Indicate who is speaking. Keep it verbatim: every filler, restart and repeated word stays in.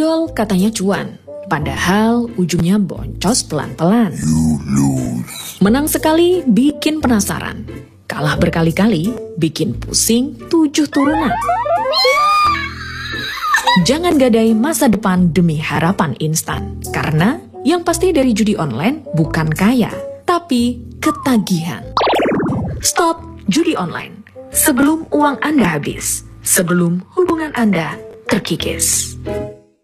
Speaker 1: Ojol katanya cuan, padahal ujungnya boncos pelan-pelan. Menang sekali bikin penasaran, kalah berkali-kali bikin pusing tujuh turunan. Jangan gadai masa depan demi harapan instan, karena yang pasti dari judi online bukan kaya, tapi ketagihan. Stop judi online sebelum uang Anda habis, sebelum hubungan Anda terkikis.